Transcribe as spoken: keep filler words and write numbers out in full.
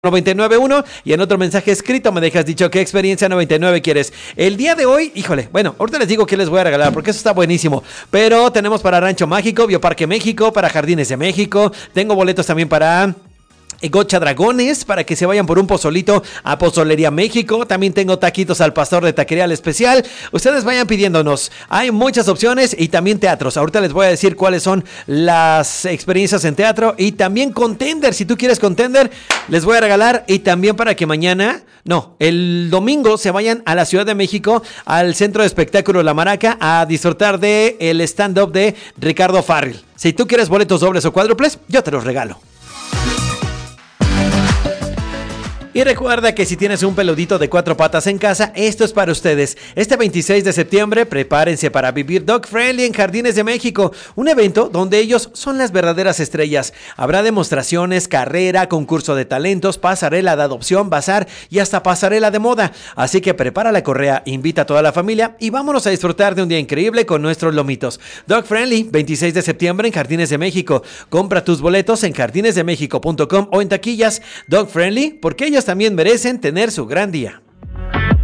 noventa y nueve punto uno y en otro mensaje escrito me dejas dicho qué experiencia noventa y nueve quieres. El día de hoy, híjole, bueno, ahorita les digo qué les voy a regalar porque eso está buenísimo, pero tenemos para Rancho Mágico, Bioparque México, para Jardines de México, tengo boletos también para Gocha Dragones, para que se vayan por un pozolito a Pozolería México. También tengo taquitos al pastor de Taquería al Especial. Ustedes vayan pidiéndonos. Hay muchas opciones y también teatros. Ahorita les voy a decir cuáles son las experiencias en teatro y también Contender. Si tú quieres Contender, les voy a regalar. Y también para que mañana, no, el domingo se vayan a la Ciudad de México, al Centro de Espectáculo La Maraca, a disfrutar de el stand-up de Ricardo Farril. Si tú quieres boletos dobles o cuádruples, yo te los regalo. Y recuerda que si tienes un peludito de cuatro patas en casa, esto es para ustedes. Este veintiséis de septiembre, prepárense para vivir Dog Friendly en Jardines de México, un evento donde ellos son las verdaderas estrellas. Habrá demostraciones, carrera, concurso de talentos, pasarela de adopción, bazar y hasta pasarela de moda. Así que prepara la correa, invita a toda la familia y vámonos a disfrutar de un día increíble con nuestros lomitos. Dog Friendly, veintiséis de septiembre en Jardines de México. Compra tus boletos en jardines de méxico punto com o en taquillas. Dog Friendly, porque ellos también merecen tener su gran día.